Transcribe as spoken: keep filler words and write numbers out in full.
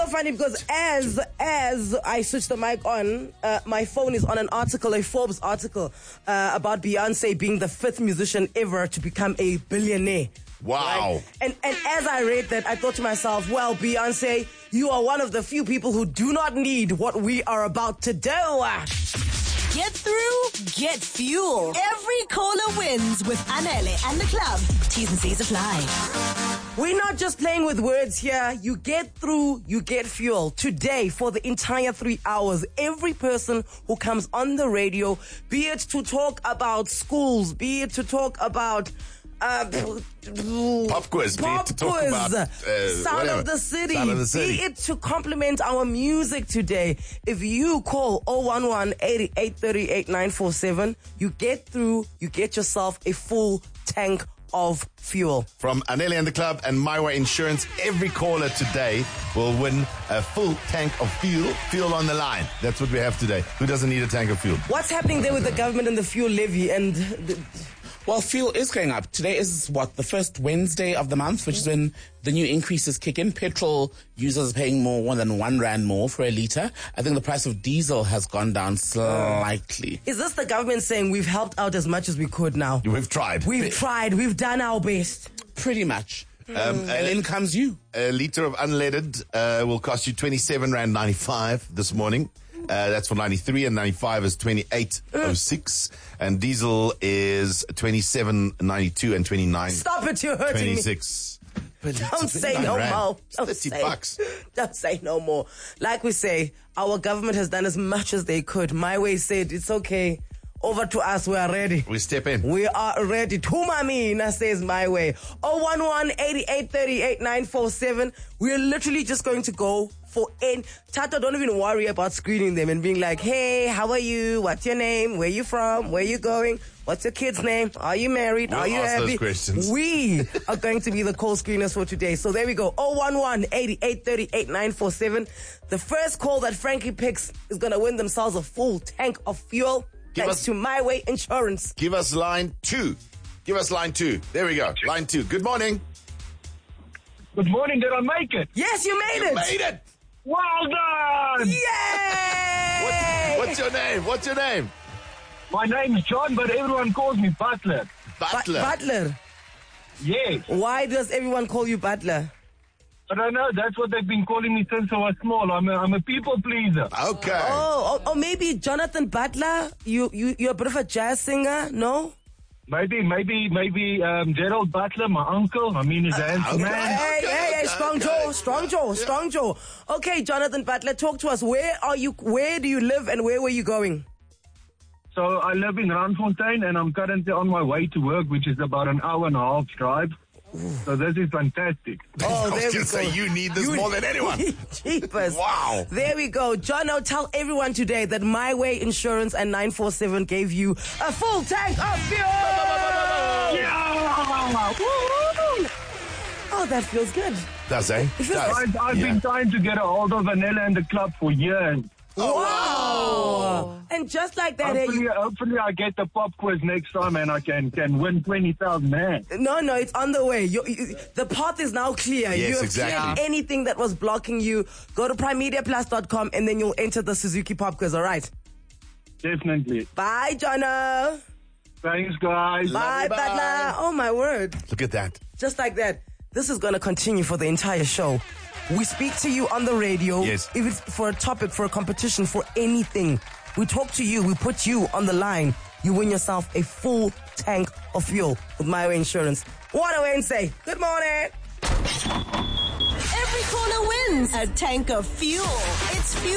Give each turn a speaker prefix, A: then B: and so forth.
A: funny because as as I switch the mic on, uh, my phone is on an article, a Forbes article, uh, about Beyonce being the fifth musician ever to become a billionaire.
B: Wow.
A: Right? And and as I read that, I thought to myself, well, Beyonce, you are one of the few people who do not need what we are about to do.
C: Get through, get fuel. Every caller wins with Anele and the club. T's and C's apply.
A: We're not just playing with words here. You get through, you get fuel. Today, for the entire three hours, every person who comes on the radio, be it to talk about schools, be it to talk about Uh,
B: pop quiz,
A: pop
B: be it to talk
A: quiz,
B: about uh,
A: sound, of the city,
B: sound of the city,
A: be it to compliment our music today. If you call oh one one, eight eight three eight, nine four seven, you get through, you get yourself a full tank of fuel.
B: From Anele and the club and My Way Insurance, every caller today will win a full tank of fuel. Fuel on the line. That's what we have today. Who doesn't need a tank of fuel?
A: What's happening there with the government and the fuel levy and the,
D: well, fuel is going up. Today is, what, the first Wednesday of the month, which is when the new increases kick in. Petrol users are paying more, more than one rand more for a litre. I think the price of diesel has gone down slightly.
A: Is this the government saying we've helped out as much as we could now?
B: We've tried.
A: We've tried. We've done our best.
D: Pretty much.
B: Um,
D: and uh, in comes you.
B: A litre of unleaded uh, will cost you twenty-seven rand ninety-five this morning. Uh, that's for ninety-three, and ninety-five is twenty-eight oh six, and diesel is twenty-seven ninety-two and twenty-nine.
A: Stop it, you're hurting
B: twenty-six.
A: me. Don't say no
B: rand.
A: more. Don't
B: thirty
A: say,
B: bucks.
A: Don't say no more. Like we say, our government has done as much as they could. My Way said, it's okay. Over to us, we are ready.
B: We step in.
A: We are ready. Tumamina says My Way. oh one one, eight eight three eight, nine four seven. We're literally just going to go for any. Tata, don't even worry about screening them and being like, hey, how are you? What's your name? Where you from? Where you going? What's your kid's name? Are you married?
B: We'll
A: are you
B: ask
A: happy?
B: those questions.
A: We are going to be the call screeners for today. So there we go. oh one one, eight eight three eight, nine four seven. The first call that Frankie picks is going to win themselves a full tank of fuel.
B: Give
A: Thanks
B: us,
A: to My Way Insurance.
B: Give us line two. Give us line two. There we go. Line two. Good morning.
E: Good morning. Did I make it?
A: Yes, you made
B: You
A: it.
B: made it.
E: Well done.
A: Yay!
B: What, what's your name? What's your name?
E: My name's John, but everyone calls me Butler.
B: Butler.
A: But- Butler.
E: Yes.
A: Why does everyone call you Butler?
E: I don't know. That's what they've been calling me since I was small. I'm a, I'm a people pleaser.
B: Okay.
A: Oh, or, or maybe Jonathan Butler? You, you, you're a bit of a jazz singer, no?
E: Maybe, maybe, maybe um, Gerald Butler, my uncle. I mean, he's a handsome
B: okay.
E: man.
A: Hey,
B: Okay,
A: hey, hey,
B: okay,
A: strong
B: okay.
A: jaw, strong jaw, strong jaw. Okay, Jonathan Butler, talk to us. Where are you, where do you live and where were you going?
E: So I live in Randfontein, and I'm currently on my way to work, which is about an hour and a half drive. So this is fantastic.
A: Oh,
B: I was
A: there we
B: gonna say,
A: go.
B: you need this more than anyone.
A: Jeepers.
B: Wow.
A: There we go. Jono, tell everyone today that My Way Insurance and nine four seven gave you a full tank of fuel.
E: Yeah!
A: Woo! Oh, that feels good.
B: Does, eh?
A: feels-
B: Does.
E: I've, I've
B: Yeah.
E: been trying to get a hold of Vanilla and the club for years.
A: Wow. And just like that, hey,
E: Hopefully,
A: you,
E: hopefully I get the pop quiz next time and I can, can win twenty thousand rand.
A: no, no, it's on the way. You, you, the path is now clear.
B: Yes,
A: you have
B: exactly.
A: cleared anything that was blocking you. Go to prime media plus dot com and then you'll enter the Suzuki Pop Quiz, all right?
E: Definitely.
A: Bye, Jono.
E: Thanks, guys.
A: Bye,
B: you, bye.
A: Butler. Oh, my word.
B: Look at that.
A: Just like that. This is going to continue for the entire show. We speak to you on the radio.
B: Yes.
A: If it's for a topic, for a competition, for anything. We talk to you. We put you on the line. You win yourself a full tank of fuel with My Way Insurance. What a Wednesday. Good morning.
C: Every caller wins a tank of fuel. It's fuel.